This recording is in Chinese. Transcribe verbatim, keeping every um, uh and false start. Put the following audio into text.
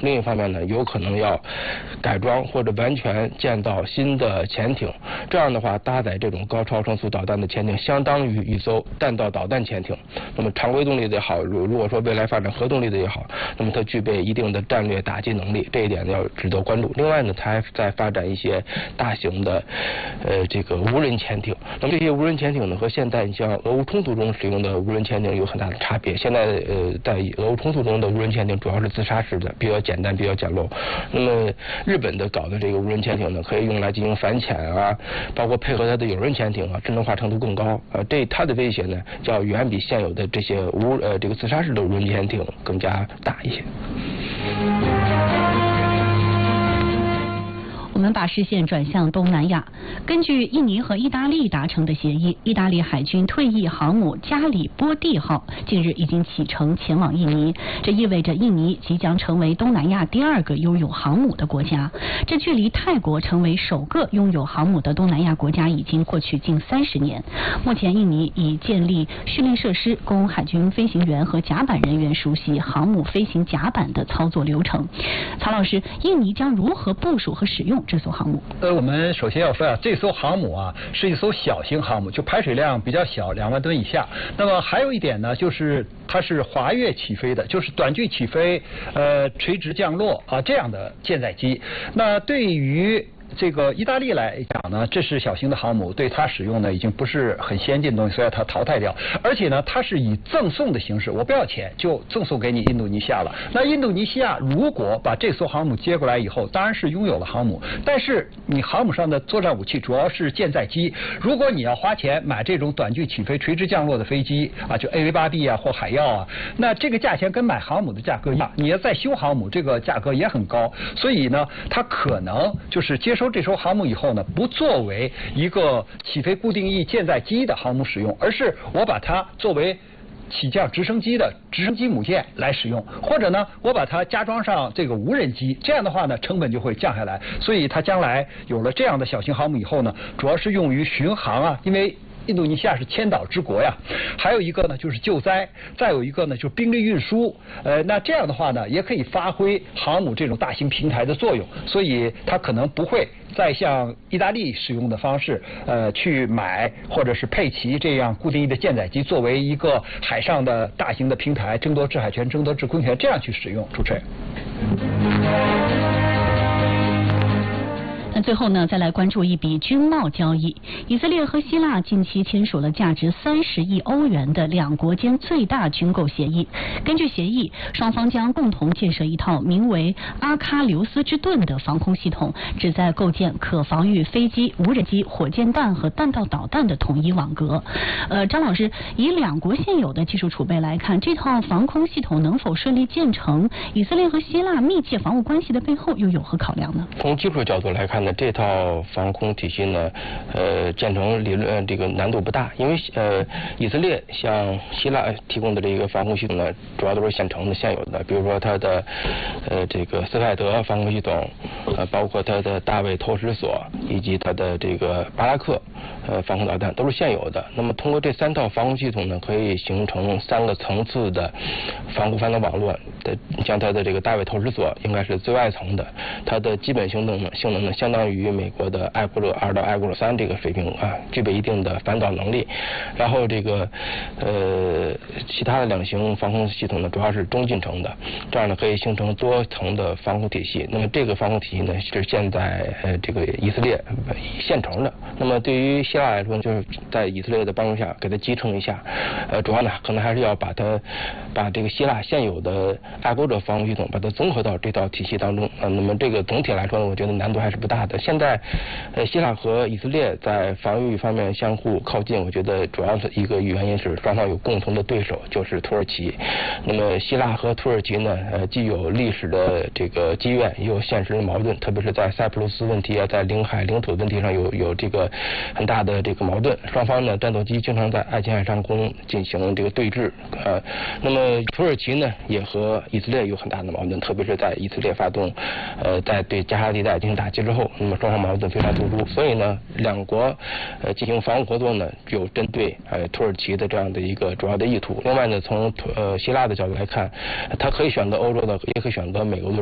另一方面呢，有可能要改装或者完全建造新的潜艇。这样的话，搭载这种高超声速导弹的潜艇，相当于一艘弹道导弹潜艇。那么常规动力的也好，如如果说未来发展核动力的也好，那么它具备一定的战略打击能力，这一点要值得关注。另外呢，它还在发展一些大型的呃这个无人潜艇。那么这些无人潜艇呢，和现在像俄乌冲突中使用的无人潜艇有很大的差别。现在呃在俄乌冲突中的无人潜艇主要是自杀式的，比较简单，比较简陋。那么日本的搞的这个无人潜艇呢，可以用来进行反潜啊，包括配合它的有人潜艇啊，智能化程度更高。呃，这它的威胁呢，要远比现有的这些无呃这个自杀式的无人潜艇更加大一些。 我们把视线转向东南亚。根据印尼和意大利达成的协议，意大利海军退役航母加里波第号近日已经启程前往印尼，这意味着印尼即将成为东南亚第二个拥有航母的国家。这距离泰国成为首个拥有航母的东南亚国家已经过去近三十年。目前，印尼已建立训练设施，供海军飞行员和甲板人员熟悉航母飞行甲板的操作流程。曹老师，印尼将如何部署和使用这艘航母？ 呃，我们首先要说啊，这艘航母啊是一艘小型航母，就排水量比较小，两万吨以下。那么还有一点呢，就是它是滑跃起飞的，就是短距起飞，呃，垂直降落啊这样的舰载机。那对于这个意大利来讲呢，这是小型的航母，对它使用呢已经不是很先进的东西，所以它淘汰掉。而且呢，它是以赠送的形式，我不要钱就赠送给你印度尼西亚了。那印度尼西亚如果把这艘航母接过来以后，当然是拥有了航母，但是你航母上的作战武器主要是舰载机。如果你要花钱买这种短距起飞、垂直降落的飞机啊，就 A V 八 B 啊或海鹞啊，那这个价钱跟买航母的价格一样。你要再修航母，这个价格也很高。所以呢，它可能就是接收这艘航母以后呢，不作为一个起飞固定翼舰载机的航母使用，而是我把它作为起降直升机的直升机母舰来使用，或者呢，我把它加装上这个无人机，这样的话呢，成本就会降下来。所以它将来有了这样的小型航母以后呢，主要是用于巡航啊，因为印度尼西亚是千岛之国呀，还有一个呢就是救灾，再有一个呢就是兵力运输。呃，那这样的话呢，也可以发挥航母这种大型平台的作用。所以它可能不会再像意大利使用的方式，呃，去买或者是配齐这样固定翼的舰载机，作为一个海上的大型的平台，争夺制海权、争夺制空权，这样去使用。主持人。 那最后呢，再来关注一笔军贸交易。以色列和希腊近期签署了价值三十亿欧元的两国间最大军购协议。根据协议，双方将共同建设一套名为阿喀琉斯之盾的防空系统，旨在构建可防御飞机、无人机、火箭弹和弹道导弹的统一网格。呃，张老师，以两国现有的技术储备来看，这套防空系统能否顺利建成？以色列和希腊密切防务关系的背后又有何考量呢？ 从技术角度来看，那这套防空体系呢，呃，建成理论、呃、这个难度不大，因为呃，以色列向希腊提供的这个防空系统呢，主要都是现成的、现有的，比如说它的呃这个斯派德防空系统，呃，包括它的大卫投石索以及它的这个巴拉克呃防空导弹都是现有的。那么通过这三套防空系统呢，可以形成三个层次的防空反导网络的，像它的这个大卫投石索应该是最外层的，它的基本性能性能呢，相当于美国的爱国者二到爱国者三这个水平啊，具备一定的反导能力。然后这个呃其他的两型防空系统呢，主要是中近程的，这样呢可以形成多层的防空体系。那么这个防空体系呢，是现在呃这个以色列现成的。那么对于希腊来说，就是在以色列的帮助下给它集成一下，呃主要呢可能还是要把它把这个希腊现有的爱国者防空系统把它综合到这套体系当中啊。那么这个总体来说呢，我觉得难度还是不大的。现在，呃，希腊和以色列在防御方面相互靠近，我觉得主要的一个原因是双方有共同的对手，就是土耳其。那么希腊和土耳其呢，呃，既有历史的这个积怨，也有现实的矛盾，特别是在塞浦路斯问题啊，在领海领土问题上有有这个很大的这个矛盾。双方呢，战斗机经常在爱琴海上空进行这个对峙，呃，那么土耳其呢，也和以色列有很大的矛盾，特别是在以色列发动，呃，在对加沙地带进行打击之后。那么双方矛盾非常突出，所以呢，两国呃进行防务合作呢，有针对呃土耳其的这样的一个主要的意图。另外呢，从呃希腊的角度来看，它可以选择欧洲的，也可以选择美国的